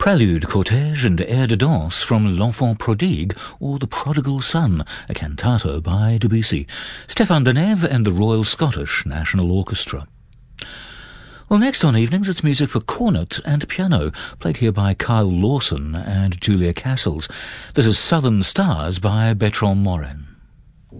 Prelude, Cortège and Air de Danse from L'Enfant Prodigue, or The Prodigal Son, a cantato by Debussy. Stéphane Denève and the Royal Scottish National Orchestra. Well, next on Evenings, it's music for cornet and piano, played here by Kyle Lawson and Julia Castles. This is Southern Stars by Bertrand Morin.